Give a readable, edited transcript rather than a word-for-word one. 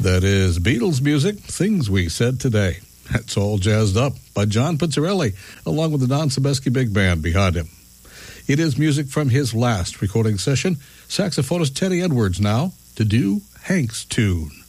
That is Beatles music, Things We Said Today. That's all jazzed up by John Pizzarelli, along with the Don Sebesky Big Band behind him. It is music from his last recording session. Saxophonist Teddy Edwards now to do Hank's Tune.